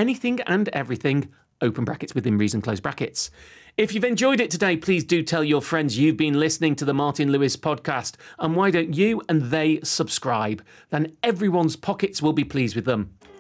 anything and everything, open brackets within reason, close brackets. If you've enjoyed it today, please do tell your friends you've been listening to the Martin Lewis podcast. And why don't you and they subscribe? Then everyone's pockets will be pleased with them.